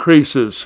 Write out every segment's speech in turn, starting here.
increases.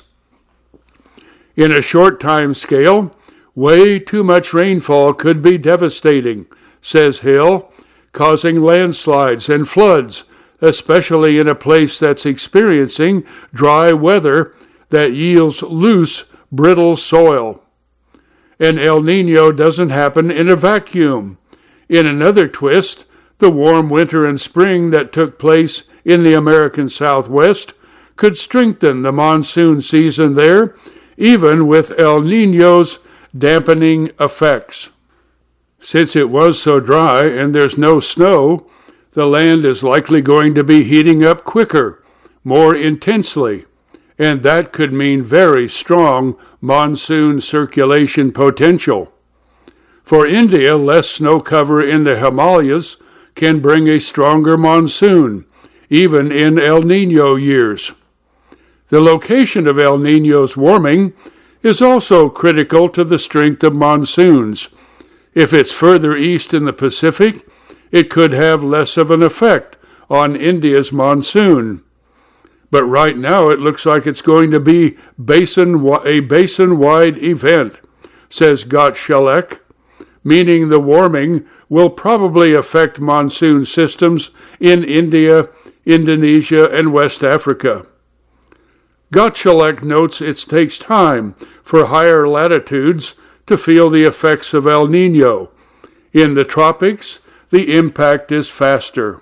In a short time scale, way too much rainfall could be devastating, says Hill, causing landslides and floods, especially in a place that's experiencing dry weather that yields loose, brittle soil. And El Niño doesn't happen in a vacuum. In another twist, the warm winter and spring that took place in the American Southwest could strengthen the monsoon season there, even with El Niño's dampening effects. Since it was so dry and there's no snow, the land is likely going to be heating up quicker, more intensely, and that could mean very strong monsoon circulation potential. For India, less snow cover in the Himalayas can bring a stronger monsoon, even in El Niño years. The location of El Niño's warming is also critical to the strength of monsoons. If it's further east in the Pacific, it could have less of an effect on India's monsoon. But right now it looks like it's going to be a basin-wide event, says Gottschalk, meaning the warming will probably affect monsoon systems in India, Indonesia, and West Africa. Gottschalk notes it takes time for higher latitudes to feel the effects of El Niño. In the tropics, the impact is faster.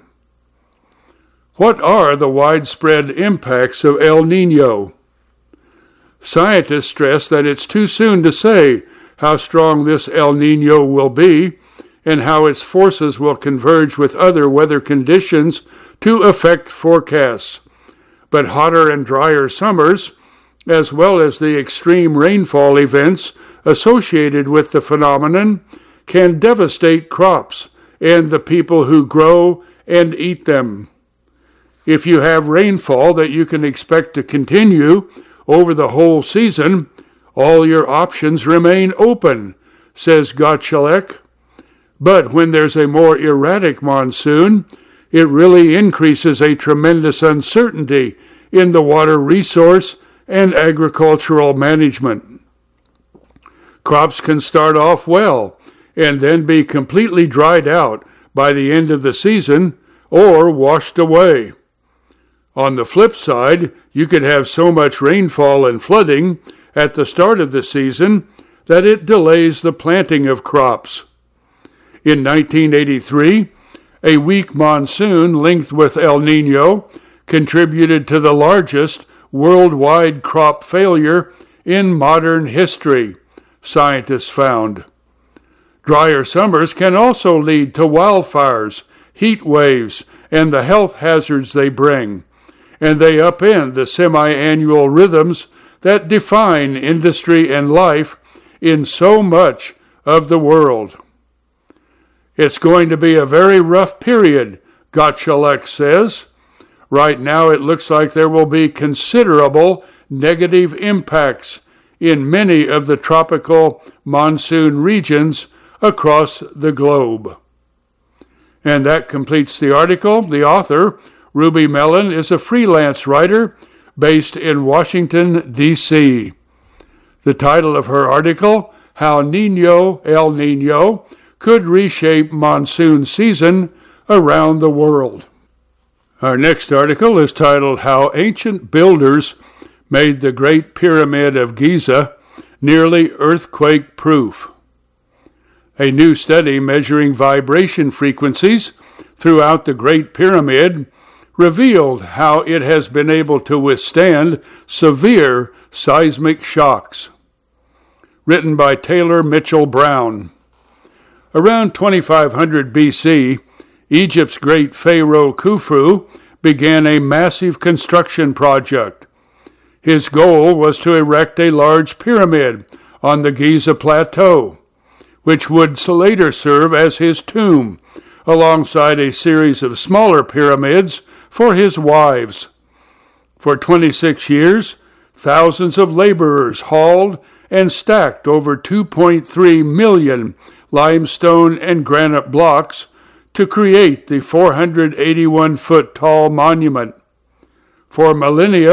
What are the widespread impacts of El Niño? Scientists stress that it's too soon to say how strong this El Niño will be and how its forces will converge with other weather conditions to affect forecasts. But hotter and drier summers, as well as the extreme rainfall events associated with the phenomenon, can devastate crops and the people who grow and eat them. If you have rainfall that you can expect to continue over the whole season, all your options remain open, says Gottschalk. But when there's a more erratic monsoon, it really increases a tremendous uncertainty in the water resource and agricultural management. Crops can start off well and then be completely dried out by the end of the season or washed away. On the flip side, you could have so much rainfall and flooding at the start of the season that it delays the planting of crops. In 1983, a weak monsoon linked with El Niño contributed to the largest worldwide crop failure in modern history, scientists found. Drier summers can also lead to wildfires, heat waves, and the health hazards they bring, and they upend the semi-annual rhythms that define industry and life in so much of the world. It's going to be a very rough period, Gottschalk says. Right now it looks like there will be considerable negative impacts in many of the tropical monsoon regions across the globe. And that completes the article. The author, Ruby Mellon, is a freelance writer based in Washington, D.C. The title of her article, How El Niño Could Reshape Monsoon Season Around the World. Our next article is titled How Ancient Builders Made the Great Pyramid of Giza Nearly Earthquake-Proof. A new study measuring vibration frequencies throughout the Great Pyramid revealed how it has been able to withstand severe seismic shocks. Written by Taylor Mitchell Brown. Around 2500 BC, Egypt's great pharaoh Khufu began a massive construction project. His goal was to erect a large pyramid on the Giza Plateau, which would later serve as his tomb, alongside a series of smaller pyramids for his wives. For 26 years, thousands of laborers hauled and stacked over 2.3 million limestone and granite blocks to create the 481-foot tall monument. For millennia,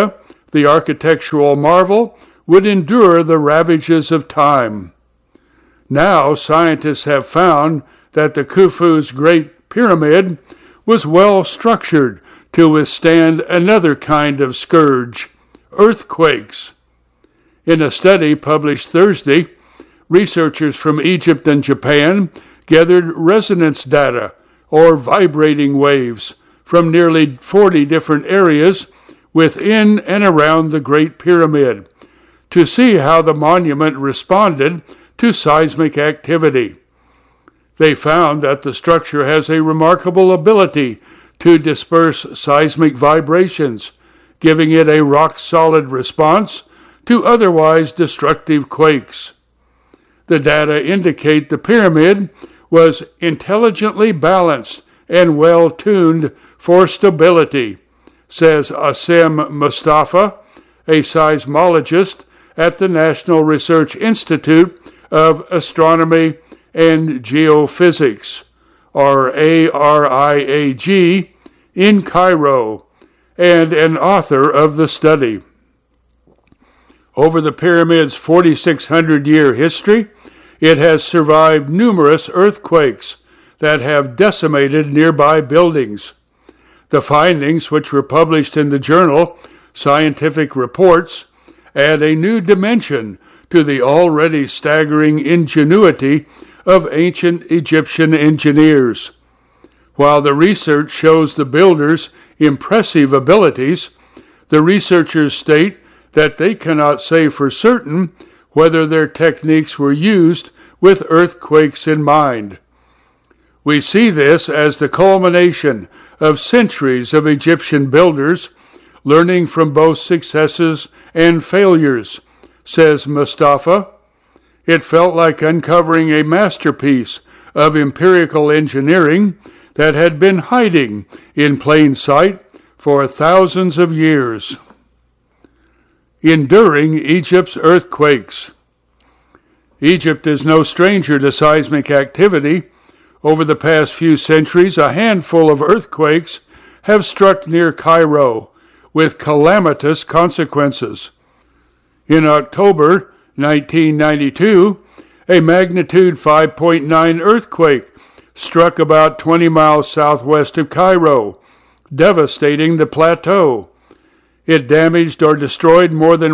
the architectural marvel would endure the ravages of time. Now scientists have found that the Khufu's Great Pyramid was well structured to withstand another kind of scourge, earthquakes. In a study published Thursday, researchers from Egypt and Japan gathered resonance data, or vibrating waves, from nearly 40 different areas within and around the Great Pyramid to see how the monument responded to seismic activity. They found that the structure has a remarkable ability to disperse seismic vibrations, giving it a rock-solid response to otherwise destructive quakes. The data indicate the pyramid was intelligently balanced and well-tuned for stability, says Asim Mustafa, a seismologist at the National Research Institute of Astronomy and Geophysics, or ARIAG, in Cairo, and an author of the study. Over the pyramid's 4,600-year history, it has survived numerous earthquakes that have decimated nearby buildings. The findings, which were published in the journal Scientific Reports, add a new dimension to the already staggering ingenuity of ancient Egyptian engineers. While the research shows the builders' impressive abilities, the researchers state that they cannot say for certain whether their techniques were used with earthquakes in mind. We see this as the culmination of centuries of Egyptian builders learning from both successes and failures, says Mustafa. It felt like uncovering a masterpiece of empirical engineering that had been hiding in plain sight for thousands of years. Enduring Egypt's earthquakes. Egypt is no stranger to seismic activity. Over the past few centuries, a handful of earthquakes have struck near Cairo, with calamitous consequences. In October 1992, a magnitude 5.9 earthquake struck about 20 miles southwest of Cairo, devastating the plateau. It damaged or destroyed more than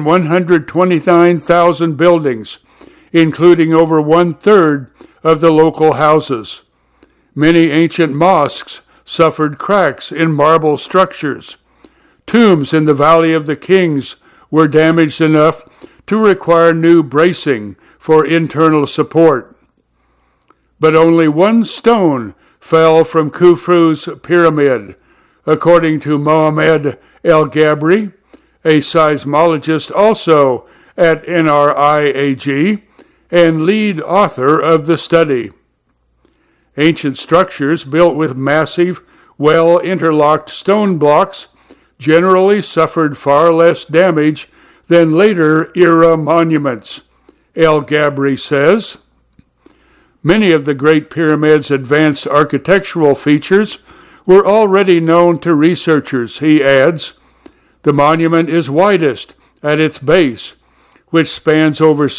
129,000 buildings, including over one-third of the local houses. Many ancient mosques suffered cracks in marble structures. Tombs in the Valley of the Kings were damaged enough to require new bracing for internal support. But only one stone fell from Khufu's pyramid, according to Mohamed El Gabri, a seismologist also at NRIAG and lead author of the study. Ancient structures built with massive, well-interlocked stone blocks generally suffered far less damage than later-era monuments, El Gabri says. Many of the Great Pyramid's advanced architectural features were already known to researchers, he adds. The monument is widest at its base, which spans over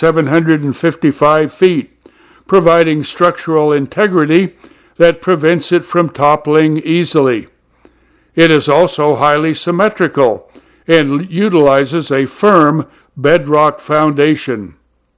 755 feet, providing structural integrity that prevents it from toppling easily. It is also highly symmetrical and utilizes a firm bedrock foundation.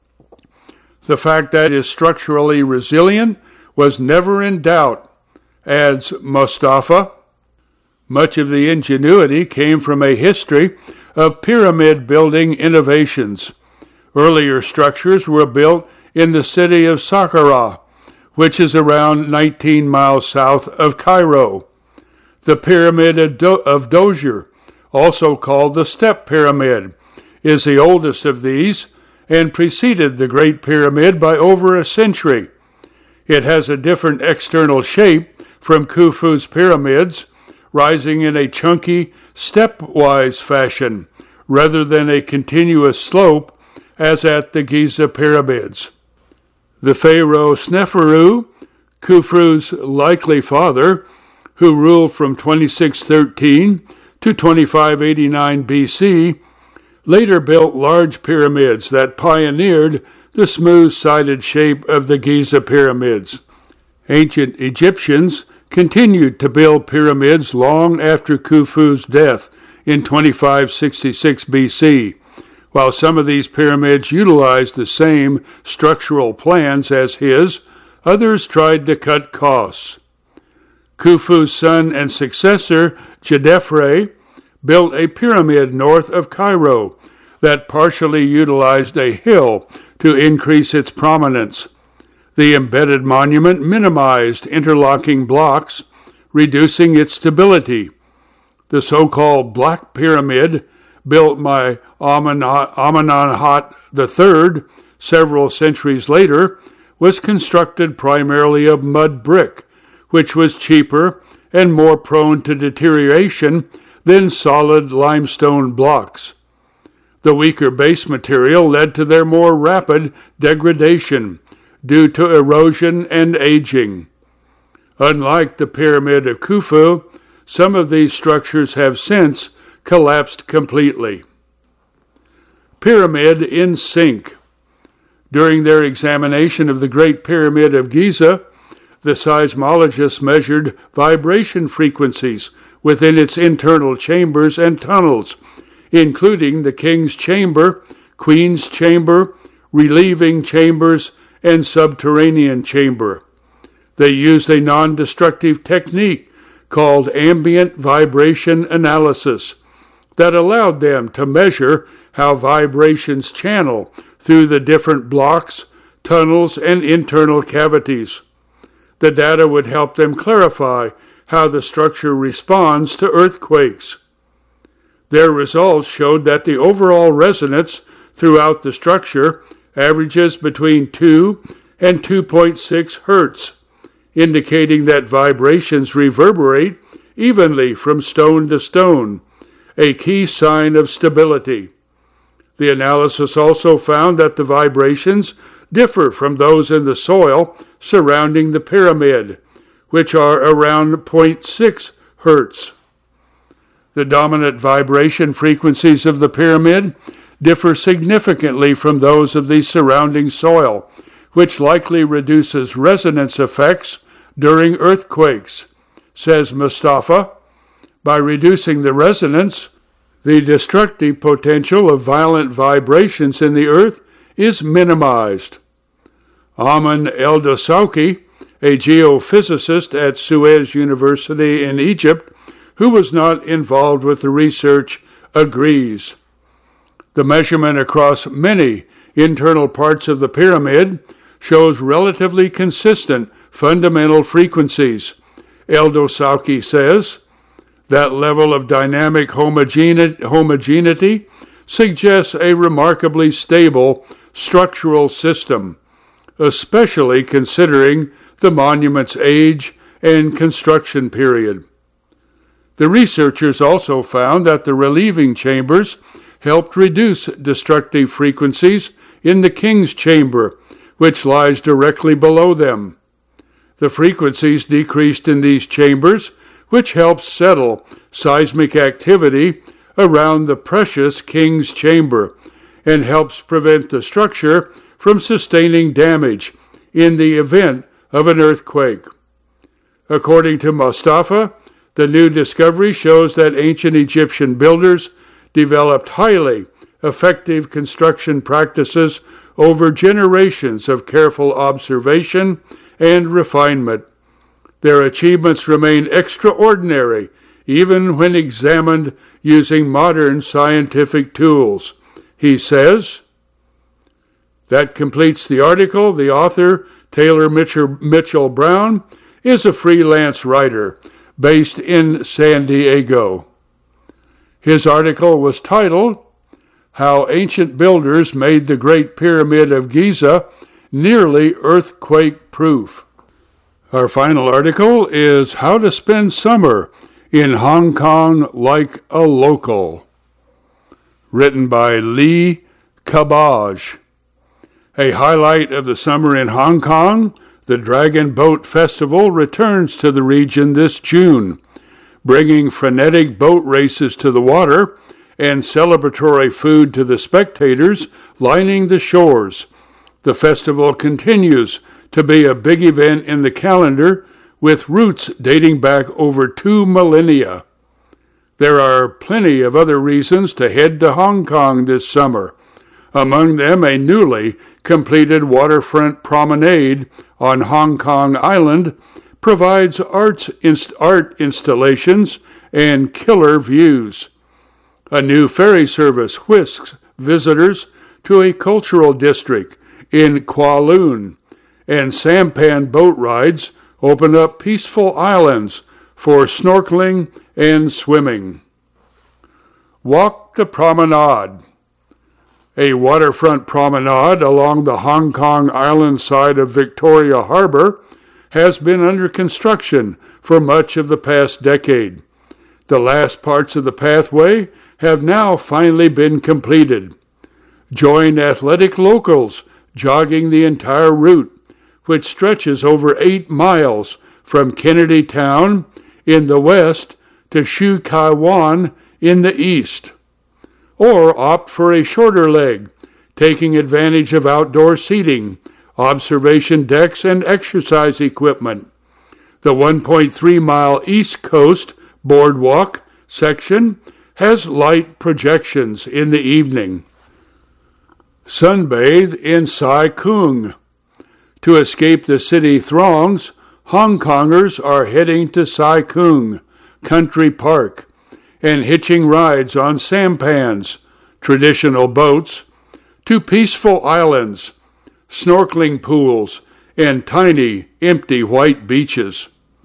The fact that it is structurally resilient was never in doubt, adds Mustafa. Much of the ingenuity came from a history of pyramid building innovations. Earlier structures were built in the city of Saqqara, which is around 19 miles south of Cairo. The Pyramid of Djoser, also called the Step Pyramid, is the oldest of these and preceded the Great Pyramid by over a century. It has a different external shape from Khufu's pyramids, rising in a chunky, stepwise fashion rather than a continuous slope as at the Giza pyramids. The pharaoh Sneferu, Khufu's likely father, who ruled from 2613 to 2589 BC, later built large pyramids that pioneered the smooth-sided shape of the Giza pyramids. Ancient Egyptians continued to build pyramids long after Khufu's death in 2566 BC. While some of these pyramids utilized the same structural plans as his, others tried to cut costs. Khufu's son and successor, Djedefre, built a pyramid north of Cairo that partially utilized a hill to increase its prominence. The embedded monument minimized interlocking blocks, reducing its stability. The so-called Black Pyramid, built by Amenemhat III several centuries later, was constructed primarily of mud brick, which was cheaper and more prone to deterioration than solid limestone blocks. The weaker base material led to their more rapid degradation due to erosion and aging. Unlike the Pyramid of Khufu, some of these structures have since collapsed completely. Pyramid in sync. During their examination of the Great Pyramid of Giza, the seismologists measured vibration frequencies within its internal chambers and tunnels, including the King's Chamber, Queen's Chamber, relieving chambers, and subterranean chamber. They used a non-destructive technique called ambient vibration analysis that allowed them to measure how vibrations channel through the different blocks, tunnels, and internal cavities. The data would help them clarify how the structure responds to earthquakes. Their results showed that the overall resonance throughout the structure averages between 2 and 2.6 hertz, indicating that vibrations reverberate evenly from stone to stone, a key sign of stability. The analysis also found that the vibrations differ from those in the soil surrounding the pyramid, which are around 0.6 hertz. The dominant vibration frequencies of the pyramid differ significantly from those of the surrounding soil, which likely reduces resonance effects during earthquakes, says Mustafa. By reducing the resonance, the destructive potential of violent vibrations in the earth is minimized. Aman Eldosauki, a geophysicist at Suez University in Egypt, who was not involved with the research, agrees. The measurement across many internal parts of the pyramid shows relatively consistent fundamental frequencies. Eldosauki says that level of dynamic homogeneity suggests a remarkably stable structural system, especially considering the monument's age and construction period. The researchers also found that the relieving chambers helped reduce destructive frequencies in the King's Chamber, which lies directly below them. The frequencies decreased in these chambers, which helps settle seismic activity around the precious King's Chamber and helps prevent the structure from sustaining damage in the event of an earthquake. According to Mustafa, the new discovery shows that ancient Egyptian builders developed highly effective construction practices over generations of careful observation and refinement. Their achievements remain extraordinary, even when examined using modern scientific tools. He says, that completes the article. The author, Taylor Mitchell Brown, is a freelance writer based in San Diego. His article was titled, How Ancient Builders Made the Great Pyramid of Giza Nearly Earthquake-Proof. Our final article is How to Spend Summer in Hong Kong Like a Local, written by Lee Cabbage. A highlight of the summer in Hong Kong, the Dragon Boat Festival returns to the region this June, bringing frenetic boat races to the water and celebratory food to the spectators lining the shores. The festival continues to be a big event in the calendar, with roots dating back over 2 millennia. There are plenty of other reasons to head to Hong Kong this summer. Among them, a newly completed waterfront promenade on Hong Kong Island provides art installations and killer views. A new ferry service whisks visitors to a cultural district in Kowloon, and sampan boat rides open up peaceful islands for snorkeling and swimming. Walk the Promenade. A waterfront promenade along the Hong Kong Island side of Victoria Harbour has been under construction for much of the past decade. The last parts of the pathway have now finally been completed. Join athletic locals jogging the entire route, which stretches over 8 miles from Kennedy Town in the west to Shu Kai Wan in the east. Or opt for a shorter leg, taking advantage of outdoor seating, observation decks, and exercise equipment. The 1.3-mile East Coast Boardwalk section has light projections in the evening. Sunbathe in Sai Kung. To escape the city throngs, Hong Kongers are heading to Sai Kung Country Park and hitching rides on sampans, traditional boats, to peaceful islands, snorkeling pools, and tiny, empty white beaches.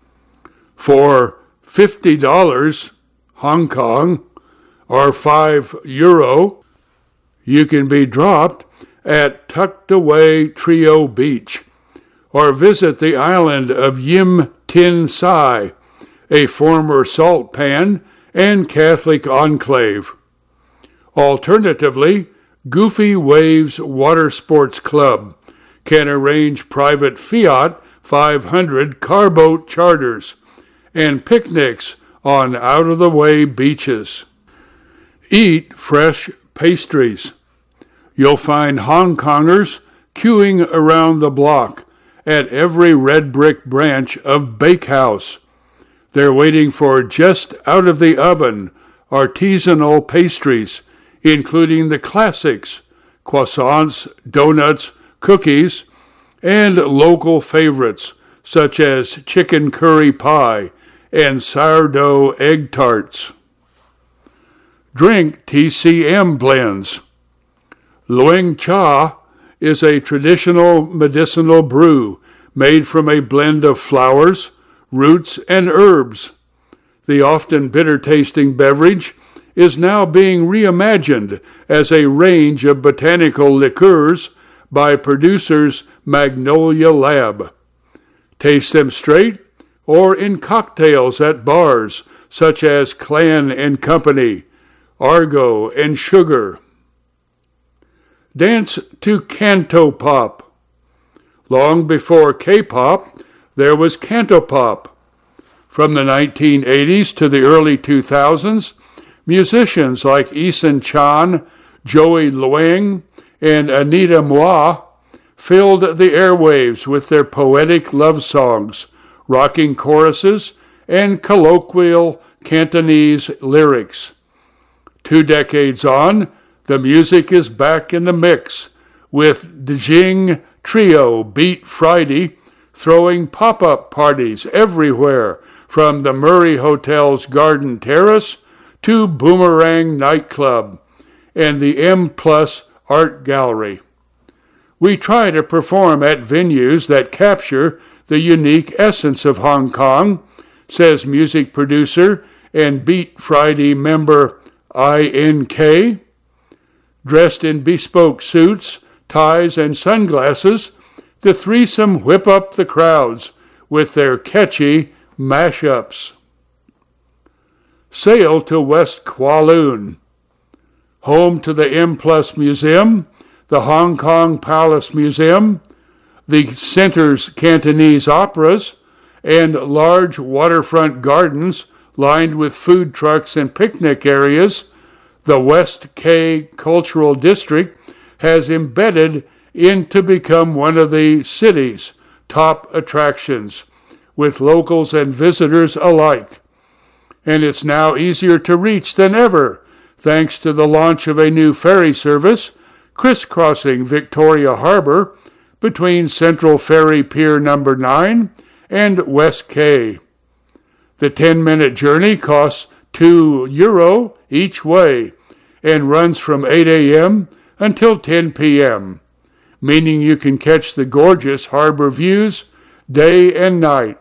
For $50 Hong Kong or €5, you can be dropped at tucked away Trio Beach, or visit the island of Yim Tin Sai, a former salt pan and Catholic enclave. Alternatively, Goofy Waves Water Sports Club can arrange private Fiat 500 carboat charters and picnics on out-of-the-way beaches. Eat fresh pastries. You'll find Hong Kongers queuing around the block at every red brick branch of bakehouse. They're waiting for just out-of-the-oven artisanal pastries, including the classics, croissants, donuts, cookies, and local favorites such as chicken curry pie and sourdough egg tarts. Drink TCM blends. Luang Cha is a traditional medicinal brew made from a blend of flowers, roots, and herbs. The often bitter-tasting beverage is now being reimagined as a range of botanical liqueurs by producers Magnolia Lab. Taste them straight or in cocktails at bars such as Clan and Company, Argo, and Sugar. Dance to Cantopop. Long before K-pop, there was Cantopop. From the 1980s to the early 2000s, musicians like Eason Chan, Joey Luang, and Anita Moa filled the airwaves with their poetic love songs, rocking choruses, and colloquial Cantonese lyrics. 2 decades on, the music is back in the mix, with Djing Trio Beat Friday throwing pop-up parties everywhere, from the Murray Hotel's Garden Terrace to Boomerang Nightclub and the M Plus Art Gallery. We try to perform at venues that capture the unique essence of Hong Kong, says music producer and Beat Friday member INK. Dressed in bespoke suits, ties, and sunglasses, the threesome whip up the crowds with their catchy mashups. Sail to West Kowloon. Home to the M Plus Museum, the Hong Kong Palace Museum, the Center's Cantonese operas, and large waterfront gardens lined with food trucks and picnic areas, The West K Cultural District has embedded in to become one of the city's top attractions, with locals and visitors alike. And it's now easier to reach than ever, thanks to the launch of a new ferry service crisscrossing Victoria Harbor between Central Ferry Pier Number 9 and West Quay. The 10-minute journey costs €2 each way and runs from 8 a.m. until 10 p.m., meaning you can catch the gorgeous harbor views day and night.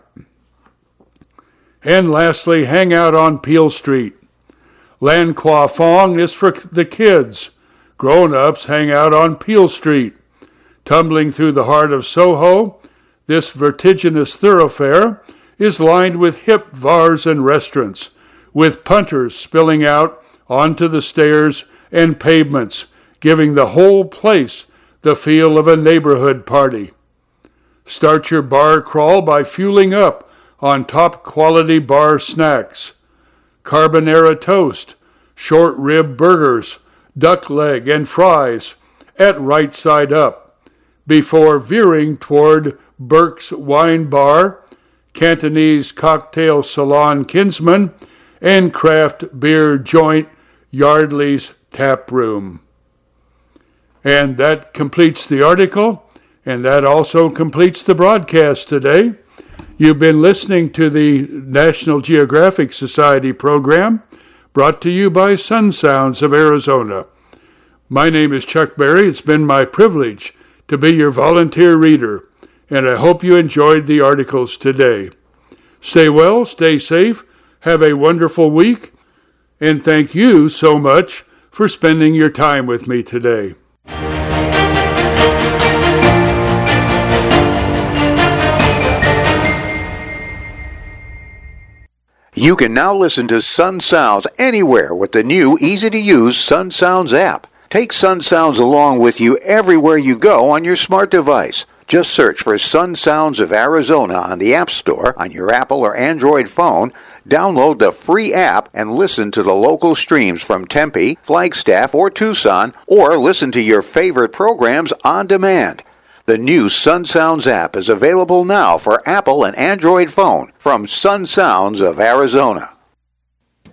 And lastly, hang out on Peel Street. Lan Kwai Fong is for the kids. Grown-ups hang out on Peel Street. Tumbling through the heart of Soho, this vertiginous thoroughfare is lined with hip bars and restaurants, with punters spilling out onto the stairs and pavements, giving the whole place the feel of a neighborhood party. Start your bar crawl by fueling up on top-quality bar snacks. Carbonara toast, short rib burgers, duck leg, and fries at Right Side Up, before veering toward Burke's Wine Bar, Cantonese Cocktail Salon Kinsman, and craft beer joint Yardley's Tap Room. And that completes the article, and that also completes the broadcast today. You've been listening to the National Geographic Society program, brought to you by Sun Sounds of Arizona. My name is Chuck Berry. It's been my privilege to be your volunteer reader, and I hope you enjoyed the articles today. Stay well, stay safe, have a wonderful week, and thank you so much for spending your time with me today. You can now listen to Sun Sounds anywhere with the new, easy-to-use Sun Sounds app. Take Sun Sounds along with you everywhere you go on your smart device. Just search for Sun Sounds of Arizona on the App Store on your Apple or Android phone, download the free app, and listen to the local streams from Tempe, Flagstaff, or Tucson, or listen to your favorite programs on demand. The new Sun Sounds app is available now for Apple and Android phone from Sun Sounds of Arizona.